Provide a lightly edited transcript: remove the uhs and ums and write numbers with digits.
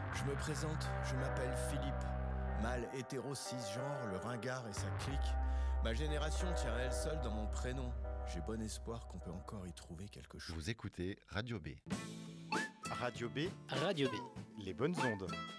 Je me présente, je m'appelle Philippe. Mâle hétéro cisgenre, le ringard et sa clique. Ma génération tient elle seule dans mon prénom. J'ai bon espoir qu'on peut encore y trouver quelque chose. Vous écoutez Radio B. Radio B, Radio B. les bonnes ondes.